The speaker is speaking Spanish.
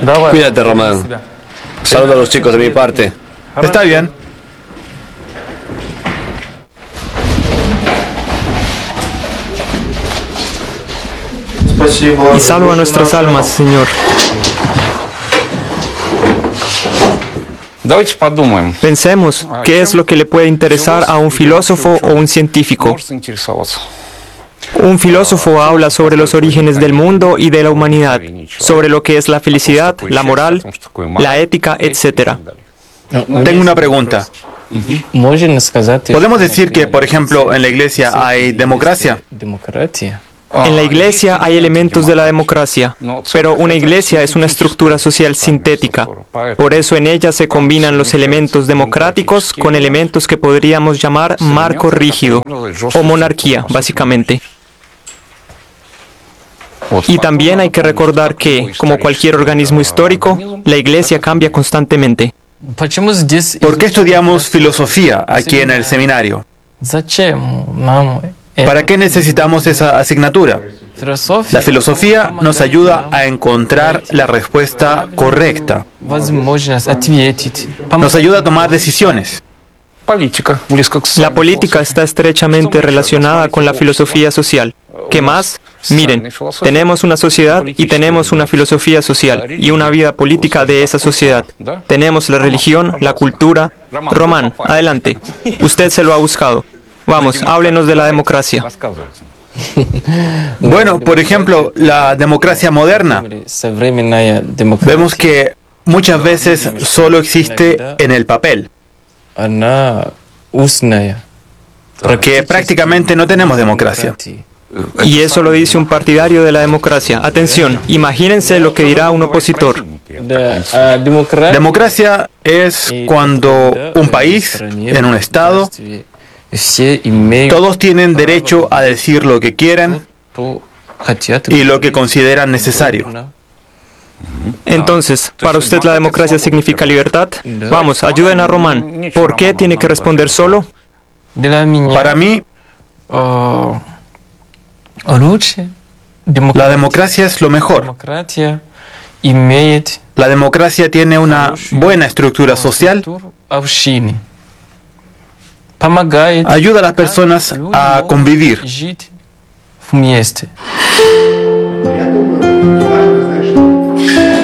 Cuídate, Román. Saluda a los chicos de mi parte. Está bien. Y salva nuestras almas, Señor. Pensemos, ¿qué es lo que le puede interesar a un filósofo o un científico? Un filósofo habla sobre los orígenes del mundo y de la humanidad, sobre lo que es la felicidad, la moral, la ética, etc. Tengo una pregunta. ¿Podemos decir que, por ejemplo, en la iglesia hay democracia? En la iglesia hay elementos de la democracia, pero una iglesia es una estructura social sintética. Por eso en ella se combinan los elementos democráticos con elementos que podríamos llamar marco rígido, o monarquía, básicamente. Y también hay que recordar que, como cualquier organismo histórico, la iglesia cambia constantemente. ¿Por qué estudiamos filosofía aquí en el seminario? ¿Para qué necesitamos esa asignatura? La filosofía nos ayuda a encontrar la respuesta correcta. Nos ayuda a tomar decisiones. La política está estrechamente relacionada con la filosofía social. ¿Qué más? Miren, tenemos una sociedad y tenemos una filosofía social y una vida política de esa sociedad. Tenemos la religión, la cultura. Román, adelante. Usted se lo ha buscado. Vamos, háblenos de la democracia. Bueno, por ejemplo, la democracia moderna. Vemos que muchas veces solo existe en el papel. Que prácticamente no tenemos democracia. Y eso lo dice un partidario de la democracia. Atención, imagínense lo que dirá un opositor. Democracia es cuando un país, en un estado, todos tienen derecho a decir lo que quieran y lo que consideran necesario. Entonces, ¿para usted la democracia significa libertad? Vamos, ayuden a Román. ¿Por qué tiene que responder solo? Para mí, la democracia es lo mejor. La democracia tiene una buena estructura social. Ayuda a las personas a convivir.